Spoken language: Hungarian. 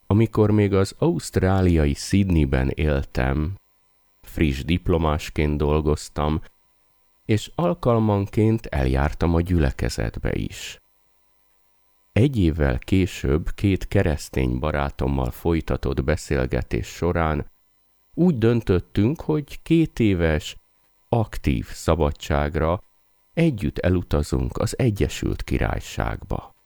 Amikor még az ausztráliai Sydneyben éltem, friss diplomásként dolgoztam, és alkalmanként eljártam a gyülekezetbe is. Egy évvel később 2 keresztény barátommal folytatott beszélgetés során úgy döntöttünk, hogy 2 éves, aktív szabadságra együtt elutazunk az Egyesült Királyságba.